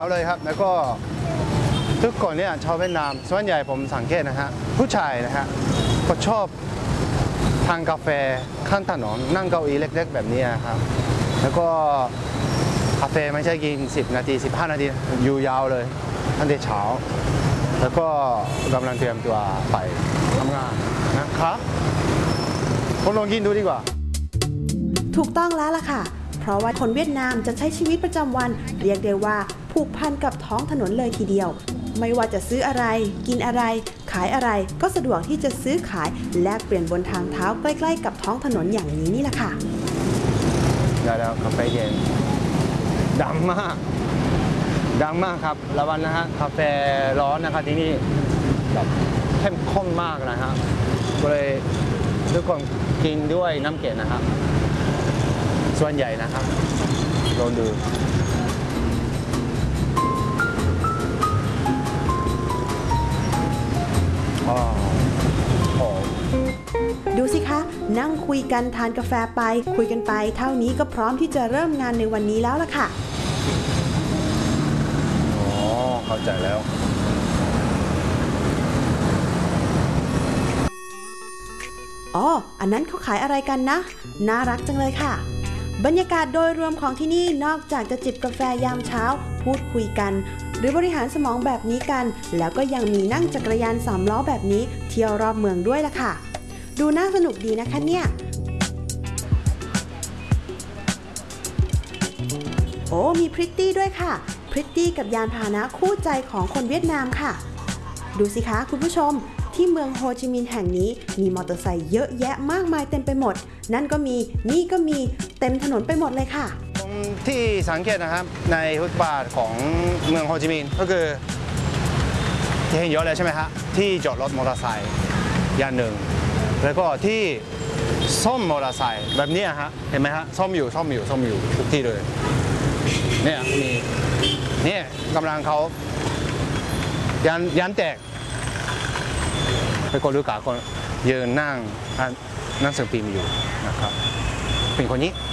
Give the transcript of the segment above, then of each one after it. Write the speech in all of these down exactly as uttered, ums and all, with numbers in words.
เอาเลยครับแล้วก็ทุกคนเนี่ยชาวเวียดนามส่วนใหญ่ผมสังเกตนะฮะผู้ชายนะฮะก็ชอบทานกาแฟข้างถนนนั่งเก้าอี้เล็กๆแบบนี้ครับแล้วก็กาแฟไม่ใช่กินสิบนาทีสิบห้านาทีอยู่ยาวเลยตั้งแต่เช้าแล้วก็กำลังเตรียมตัวไปทำงานนะครับผมลองกินดูดีกว่าถูกต้องแล้วล่ะค่ะเพราะว่าคนเวียดนามจะใช้ชีวิตประจำวันเรียกได้ว่าผูกพันกับท้องถนนเลยทีเดียวไม่ว่าจะซื้ออะไรกินอะไรขายอะไรก็สะดวกที่จะซื้อขายแลกเปลี่ยนบนทางเท้าใกล้ๆกับท้องถนนอย่างนี้นี่แหละค่ะได้แล้วกาแฟเย็นดังมากดังมากครับระวังนะฮะกาแฟร้อนนะครับที่นี่แบบเข้มข้นมากนะฮะก็เลยทุกคนกินด้วยน้ำเกลือนะครับส่วนใหญ่นะครับลองดูดูสิคะนั่งคุยกันทานกาแฟไปคุยกันไปเท่านี้ก็พร้อมที่จะเริ่มงานในวันนี้แล้วล่ะค่ะอ๋อเข้าใจแล้วอ๋ออันนั้นเขาขายอะไรกันนะน่ารักจังเลยค่ะบรรยากาศโดยรวมของที่นี่นอกจากจะจิบกาแฟยามเช้าพูดคุยกันหรือบริหารสมองแบบนี้กันแล้วก็ยังมีนั่งจักรยานสามล้อแบบนี้เที่ยวรอบเมืองด้วยล่ะค่ะดูน่าสนุกดีนะคะเนี่ยโอ้มีพริตตี้ด้วยค่ะพริตตี้กับยานพาหนะคู่ใจของคนเวียดนามค่ะดูสิคะคุณผู้ชมที่เมืองโฮจิมินห์แห่งนี้มีมอเตอร์ไซค์เยอะแยะมากมายเต็มไปหมดนั่นก็มีนี่ก็มีเต็มถนนไปหมดเลยค่ะที่สังเกตนะครับในฟุตบาทของเมืองโฮจิมินห์ก็คือที่เห็นเยอะเลยใช่ไหมฮะที่จอดรถมอเตอร์ไซค์ย่านหนึ่งแล้วก็ที่ซ่อมมอเตอร์ไซค์แบบนี้ฮะเห็นไหมฮะซ่อมอยู่ซ่อมอยู่ซ่อมอยู่ทุกที่เลยเนี่ยมีเนี่ยกำลังเขายันยันแตกไปคนรู้กาคนยืนนั่งนั่งสืบพิมพ์อยู่นะครับเป็นคนนี้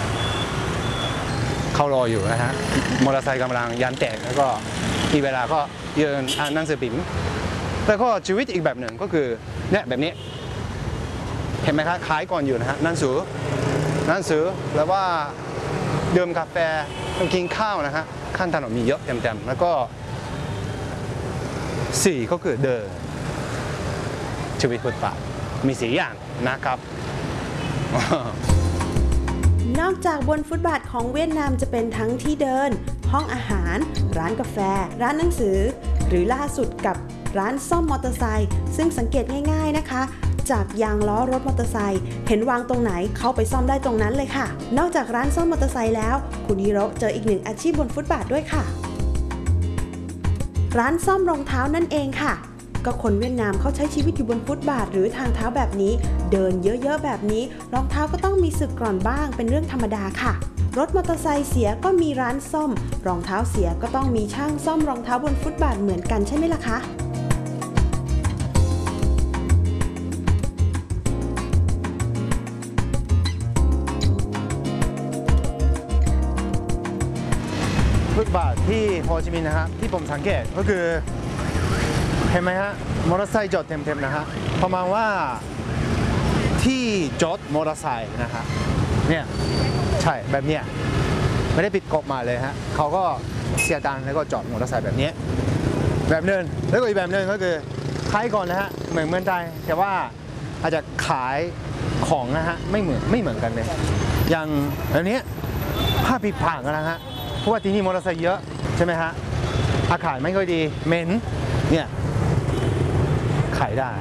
เขารออยู่นะฮะมอเตอร์ไซค์กำลังยันแตกแล้วก็มีเวลาก็ยืนอ่านหนังสือพิมพ์แล้วก็ชีวิตอีกแบบหนึ่งก็คือเนี่ยแบบนี้เห็นไหมครับขายก่อนอยู่นะฮะหนังสือหนังสือแล้วว่าดื่มกาแฟกินข้าวนะฮะข้างถนนมีเยอะเต็มๆแล้วก็สี่ก็คือเดินชีวิตฟุตบาทมีสี่อย่างนะครับนอกจากบนฟุตบาทของเวียดนามจะเป็นทั้งที่เดินห้องอาหารร้านกาแฟร้านหนังสือหรือล่าสุดกับร้านซ่อมมอเตอร์ไซค์ซึ่งสังเกตง่ายๆนะคะจากยางล้อรถมอเตอร์ไซค์เห็นวางตรงไหนเข้าไปซ่อมได้ตรงนั้นเลยค่ะนอกจากร้านซ่อมมอเตอร์ไซค์แล้วคุณฮิโร่เจออีกหนึ่งอาชีพบนฟุตบาทด้วยค่ะร้านซ่อมรองเท้านั่นเองค่ะก็คนเวียดนามเขาใช้ชีวิตอยู่บนฟุตบาทหรือทางเท้าแบบนี้เดินเยอะๆแบบนี้รองเท้าก็ต้องมีสึกกร่อนบ้างเป็นเรื่องธรรมดาค่ะรถมอเตอร์ไซค์เสียก็มีร้านซ่อมรองเท้าเสียก็ต้องมีช่างซ่อมรองเท้าบนฟุตบาทเหมือนกันใช่ไหมล่ะคะฟุตบาทที่โฮจิมินห์นะฮะที่ผมสังเกตก็คือเห็นไหมฮะมอเตอร์ไซค์จอดเต็มๆนะฮะประมาณว่าที่จอดมอเตอร์ไซค์นะฮะเนี่ยใช่แบบเนี้ยไม่ได้ปิดกฎมาเลยฮะเขาก็เสียตังค์แล้วก็จอดมอเตอร์ไซค์แบบนี้แบบนึงแล้วก็อีกแบบนึงก็คือขายก่อนนะฮะเหมือนเมืองไทยแต่ว่าอาจจะขายของนะฮะไม่เหมือนไม่เหมือนกันเลยอย่างอันนี้ผ้าปิดปากนะฮะเพราะว่าที่นี่มอเตอร์ไซค์เยอะใช่ไหมฮะอากาศไม่ค่อยดีเหม็นเนี่ยขายได้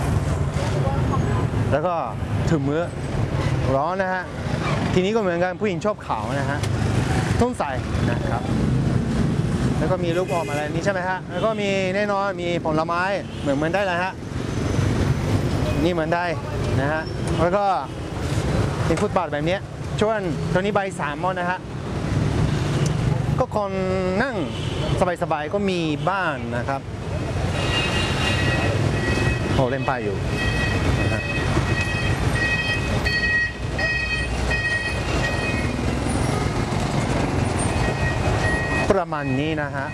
แล้วก็ถึงมื้อร้อนนะฮะทีนี้ก็เหมือนกันผู้หญิงชอบขาวนะฮะต้องใส่นะครับแล้วก็มีลูกอมอะไรนี่ใช่ไหมฮะแล้วก็มีแน่นอนมีผลไม้เหมือนเหมือนได้เลยฮะนี่เหมือนได้นะฮะแล้วก็เป็นฟุตบาทแบบนี้ช่วงตัวนี้ใบสามมอนนะฮะก็คนนั่งสบายๆก็มีบ้านนะครับโอ้เล่นป้ายอยู่นะฮะประมาณนี้นะฮะ